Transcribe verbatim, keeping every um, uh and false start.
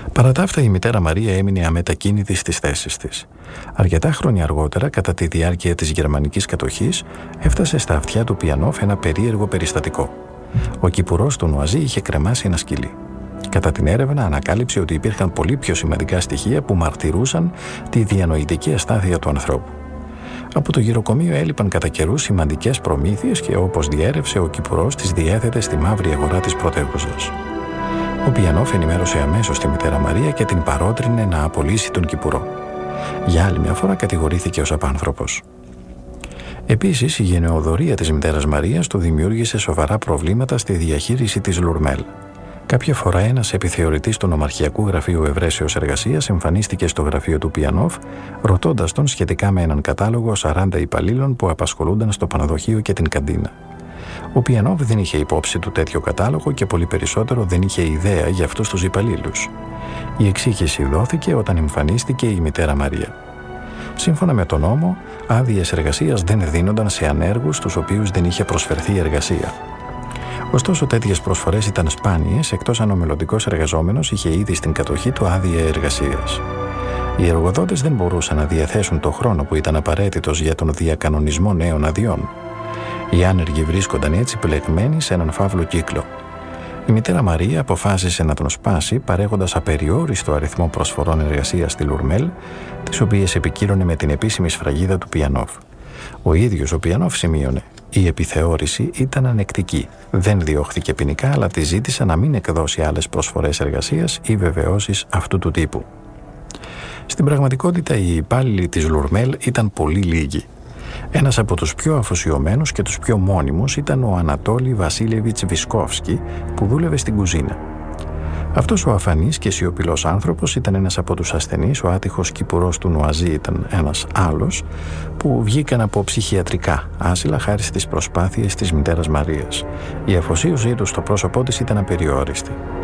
Παρά τα αυτά, η μητέρα Μαρία έμεινε αμετακίνητη στις θέσεις της. Αρκετά χρόνια αργότερα, κατά τη διάρκεια της γερμανικής κατοχής, έφτασε στα αυτιά του Πιανόφ ένα περίεργο περιστατικό. Ο κυπουρός του Νουαζί είχε κρεμάσει ένα σκυλί. Κατά την έρευνα, ανακάλυψε ότι υπήρχαν πολύ πιο σημαντικά στοιχεία που μαρτυρούσαν τη διανοητική αστάθεια του ανθρώπου. Από το γυροκομείο έλειπαν κατά καιρούς σημαντικές προμήθειες και, όπως διέρευσε, ο κυπουρός τις διέθετε στη μαύρη αγορά της πρωτεύουσας. Ο Πιανόφ ενημέρωσε αμέσως τη μητέρα Μαρία και την παρότρινε να απολύσει τον κυπουρό. Για άλλη μια φορά κατηγορήθηκε ως απάνθρωπος. Επίσης, η γενεοδορία της μητέρας Μαρίας του δημιούργησε σοβαρά προβλήματα στη διαχείριση της Λουρμέλ. Κάποια φορά ένας επιθεωρητής του Νομαρχιακού Γραφείου Ευρέσεως Εργασίας εμφανίστηκε στο γραφείο του Πιανόφ, ρωτώντας τον σχετικά με έναν κατάλογο σαράντα υπαλλήλων που απασχολούνταν στο πανοδοχείο και την καντίνα. Ο Πιανόφ δεν είχε υπόψη του τέτοιο κατάλογο και πολύ περισσότερο δεν είχε ιδέα για αυτούς τους υπαλλήλους. Η εξήγηση δόθηκε όταν εμφανίστηκε η μητέρα Μαρία. Σύμφωνα με τον νόμο, άδειες εργασίας δεν δίνονταν σε ανέργους στους οποίους δεν είχε προσφερθεί εργασία. Ωστόσο, τέτοιες προσφορές ήταν σπάνιες, εκτός αν ο μελλοντικός εργαζόμενος είχε ήδη στην κατοχή του άδεια εργασίας. Οι εργοδότες δεν μπορούσαν να διαθέσουν το χρόνο που ήταν απαραίτητος για τον διακανονισμό νέων αδειών. Οι άνεργοι βρίσκονταν έτσι πλεγμένοι σε έναν φαύλο κύκλο. Η μητέρα Μαρία αποφάσισε να τον σπάσει, παρέχοντας απεριόριστο αριθμό προσφορών εργασίας στη Λουρμέλ, τις οποίες επικύρωνε με την επίσημη σφραγίδα του Πιανόφ. Ο ίδιος ο Πιανόφ σημείωνε: η επιθεώρηση ήταν ανεκτική. Δεν διώχθηκε ποινικά, αλλά τη ζήτησε να μην εκδώσει άλλες προσφορές εργασίας ή βεβαιώσεις αυτού του τύπου. Στην πραγματικότητα, οι υπάλληλοι της Λουρμέλ ήταν πολύ λίγοι. Ένας από τους πιο αφοσιωμένους και τους πιο μόνιμους ήταν ο Ανατόλη Βασίλεβιτς Βισκόφσκι, που δούλευε στην κουζίνα. Αυτός ο αφανής και σιωπηλός άνθρωπος ήταν ένας από τους ασθενείς, ο άτυχος κυπουρός του Νουαζί ήταν ένας άλλος, που βγήκαν από ψυχιατρικά άσυλα χάρη στις προσπάθειες της μητέρας Μαρίας. Η αφοσίωσή του στο πρόσωπό της ήταν απεριόριστη.